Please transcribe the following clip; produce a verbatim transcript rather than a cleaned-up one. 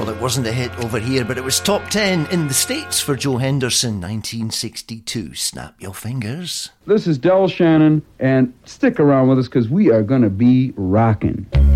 Well, it wasn't a hit over here, but it was top ten in the States for Joe Henderson, nineteen sixty-two. Snap your fingers. This is Del Shannon, and stick around with us because we are going to be rocking.